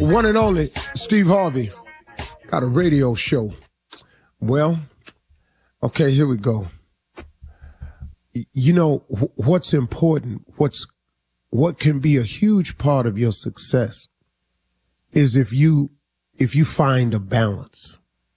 One and only Steve Harvey got a radio show. Well, okay, here we go. You know, what's important, what can be a huge part of your success is if you find a balance.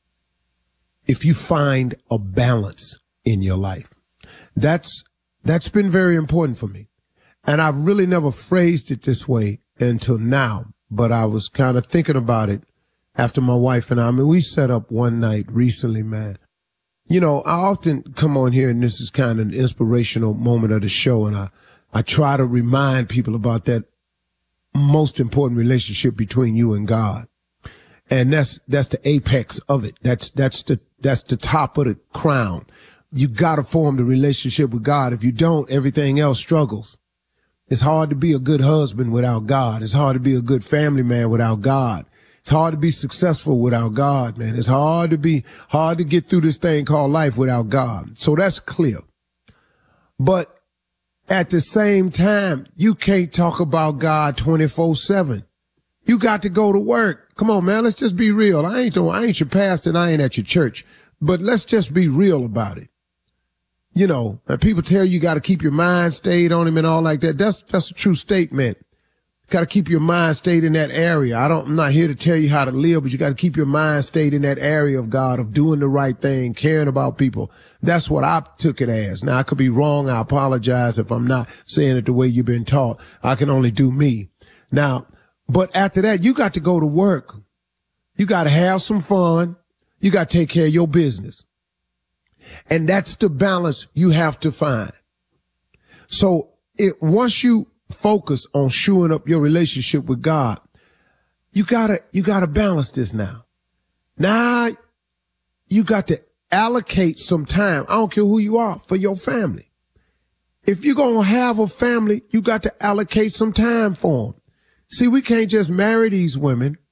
If you find a balance in your life. That's been very important for me. And I've really never phrased it this way until now, but I was kind of thinking about it after my wife and I mean, we set up one night recently, man. You know, I often come on here and this is kind of an inspirational moment of the show. And I try to remind people about that most important relationship between you and God. And that's the apex of it. That's the top of the crown. You gotta form the relationship with God. If you don't, everything else struggles. It's hard to be a good husband without God. It's hard to be a good family man without God. It's hard to be successful without God, man. It's hard to get through this thing called life without God. So that's clear. But at the same time, you can't talk about God 24/7. You got to go to work. Come on, man. Let's just be real. I ain't your pastor and I ain't at your church, but let's just be real about it. You know, and people tell you got to keep your mind stayed on him and all like that. That's a true statement. Got to keep your mind stayed in that area. I'm not here to tell you how to live, but you got to keep your mind stayed in that area of God, of doing the right thing, caring about people. That's what I took it as. Now, I could be wrong. I apologize if I'm not saying it the way you've been taught. I can only do me. Now, but after that, you got to go to work. You got to have some fun. You got to take care of your business. And that's the balance you have to find. So once you focus on shoring up your relationship with God, you gotta balance this now. Now you got to allocate some time. I don't care who you are, for your family. If you're going to have a family, you got to allocate some time for them. See, we can't just marry these women